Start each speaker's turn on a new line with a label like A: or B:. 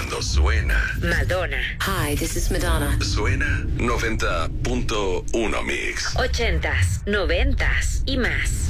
A: cuando suena.
B: Madonna.
C: Hi, this is Madonna.
A: Suena 90.1 Mix.
B: 80s, 90s y más.